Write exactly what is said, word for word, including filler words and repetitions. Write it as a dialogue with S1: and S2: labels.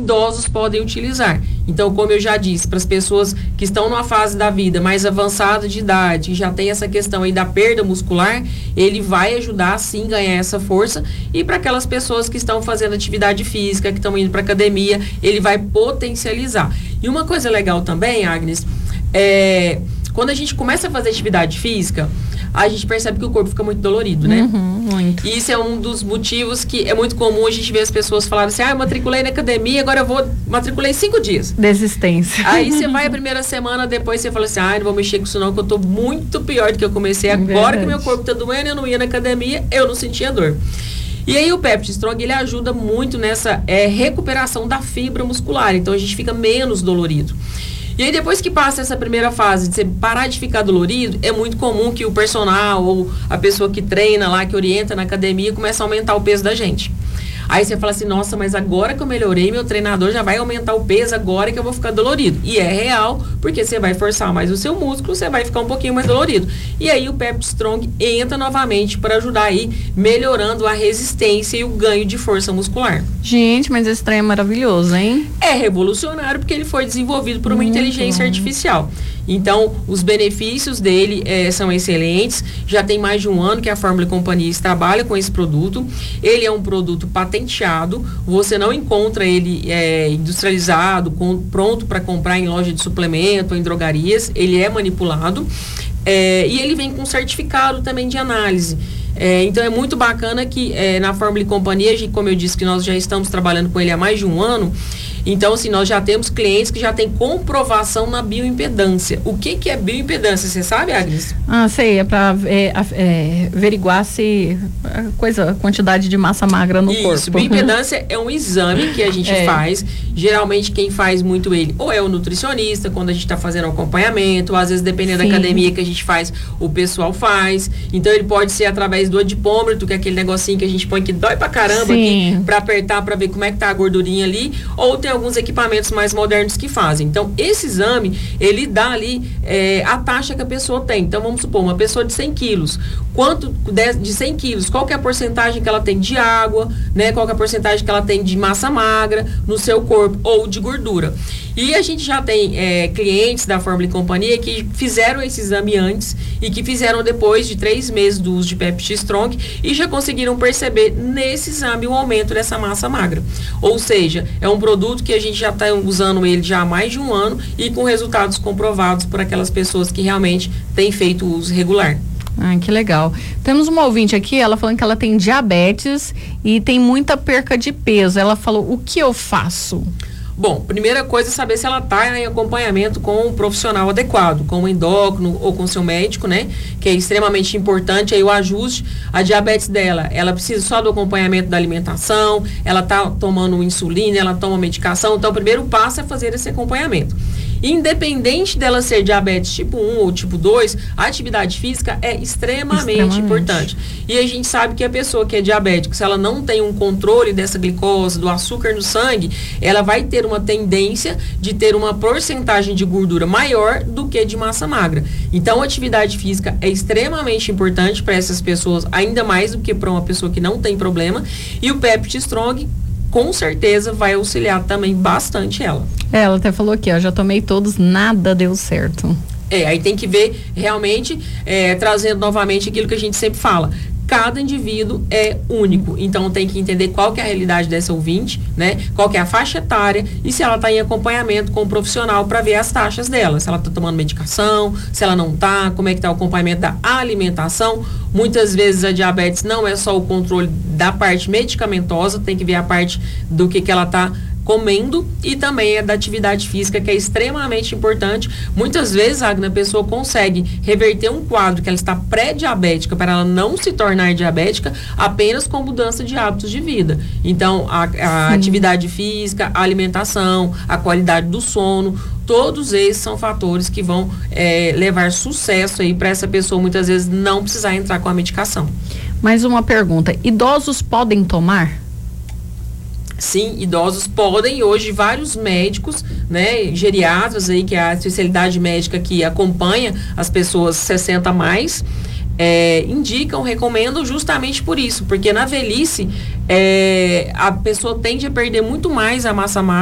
S1: idosos podem utilizar. Então, como eu já disse, para as pessoas que estão numa fase da vida mais avançada de idade, que já tem essa questão aí da perda muscular, ele vai ajudar sim a ganhar essa força. E para aquelas pessoas que estão fazendo atividade física, que estão indo para academia, ele vai potencializar. E uma coisa legal também, Agnes, é quando a gente começa a fazer atividade física, a gente percebe que o corpo fica muito dolorido, né?
S2: Uhum, muito.
S1: E isso é um dos motivos que é muito comum a gente ver as pessoas falarem assim, ah, eu matriculei na academia, agora eu vou, matriculei cinco dias.
S2: Desistência.
S1: Aí você vai a primeira semana, depois você fala assim, ah, não vou mexer com isso não, que eu tô muito pior do que eu comecei. Agora
S2: Verdade.
S1: que meu corpo tá doendo, eu não ia na academia, eu não sentia dor. E aí o Pepti Strong, ele ajuda muito nessa é, recuperação da fibra muscular, então a gente fica menos dolorido. E aí depois que passa essa primeira fase de você parar de ficar dolorido, é muito comum que o personal ou a pessoa que treina lá, que orienta na academia, comece a aumentar o peso da gente. Aí você fala assim, nossa, mas agora que eu melhorei, meu treinador já vai aumentar o peso, agora que eu vou ficar dolorido. E é real, porque você vai forçar mais o seu músculo, você vai ficar um pouquinho mais dolorido. E aí o Pepti Strong entra novamente para ajudar aí, melhorando a resistência e o ganho de força muscular.
S2: Gente, mas esse trem é maravilhoso, hein?
S1: É revolucionário porque ele foi desenvolvido por uma
S2: Muito
S1: inteligência
S2: bom.
S1: artificial. Então, os benefícios dele é, são excelentes. Já tem mais de um ano que a Fórmula Companhias trabalha com esse produto. Ele é um produto patenteado. Você não encontra ele é, industrializado, com, pronto para comprar em loja de suplemento, em drogarias. Ele é manipulado. É, e ele vem com certificado também de análise. É, então é muito bacana que é, na Fórmula Companhia, como eu disse que nós já estamos trabalhando com ele há mais de um ano, então assim, nós já temos clientes que já têm comprovação na bioimpedância. O que que é bioimpedância? Você sabe, Agnes?
S2: Ah, sei, é para é, é, averiguar se a coisa, a quantidade de massa magra no
S1: Isso,
S2: corpo.
S1: Isso, bioimpedância é um exame que a gente é. faz. Geralmente quem faz muito ele ou é o nutricionista, quando a gente está fazendo acompanhamento, ou às vezes dependendo Sim. da academia que a gente faz, o pessoal faz. Então ele pode ser através do adipômetro, que é aquele negocinho que a gente põe que dói pra caramba aqui, pra apertar, pra ver como é que tá a gordurinha ali, ou tem alguns equipamentos mais modernos que fazem. Então, esse exame, ele dá ali é, a taxa que a pessoa tem. Então, vamos supor, uma pessoa de cem quilos, quanto de cem quilos, qual que é a porcentagem que ela tem de água, né? Qual que é a porcentagem que ela tem de massa magra no seu corpo, ou de gordura. E a gente já tem é, clientes da Fórmula Companhia que fizeram esse exame antes e que fizeram depois de três meses do uso de Pepti Strong e já conseguiram perceber nesse exame um aumento dessa massa magra. Ou seja, é um produto que a gente já está usando ele já há mais de um ano e com resultados comprovados por aquelas pessoas que realmente têm feito o uso regular.
S2: Ah, que legal. Temos uma ouvinte aqui, ela falando que ela tem diabetes e tem muita perca de peso. Ela falou, o que eu faço?
S1: Bom, primeira coisa é saber se ela está em acompanhamento com um profissional adequado, com um endócrino ou com seu médico, né? Que é extremamente importante aí o ajuste. A diabetes dela, ela precisa só do acompanhamento da alimentação, ela está tomando insulina, ela toma medicação. Então, o primeiro passo é fazer esse acompanhamento. Independente dela ser diabetes tipo um ou tipo dois, a atividade física é extremamente, extremamente importante. E a gente sabe que a pessoa que é diabética, se ela não tem um controle dessa glicose, do açúcar no sangue, ela vai ter uma tendência de ter uma porcentagem de gordura maior do que de massa magra. Então, a atividade física é extremamente importante para essas pessoas, ainda mais do que para uma pessoa que não tem problema. E o Pepti Strong, com certeza, vai auxiliar também bastante ela.
S2: É, ela até falou aqui, ó, já tomei todos, nada deu certo.
S1: É, aí tem que ver realmente, é, trazendo novamente aquilo que a gente sempre fala. Cada indivíduo é único, então tem que entender qual que é a realidade dessa ouvinte, né? Qual que é a faixa etária e se ela está em acompanhamento com o profissional para ver as taxas dela, se ela está tomando medicação, se ela não está, como é que está o acompanhamento da alimentação. Muitas vezes a diabetes não é só o controle da parte medicamentosa, tem que ver a parte do que que ela está comendo e também é da atividade física, que é extremamente importante. Muitas vezes, Agna, a pessoa consegue reverter um quadro que ela está pré-diabética para ela não se tornar diabética apenas com mudança de hábitos de vida. Então, a, a atividade física, a alimentação, a qualidade do sono, todos esses são fatores que vão é, levar sucesso aí para essa pessoa muitas vezes não precisar entrar com a medicação.
S2: Mais uma pergunta, idosos podem tomar?
S1: Sim, idosos podem, e hoje vários médicos, né, geriatras aí, que é a especialidade médica que acompanha as pessoas sessenta a mais, é, indicam, recomendam justamente por isso, porque na velhice é, a pessoa tende a perder muito mais a massa magra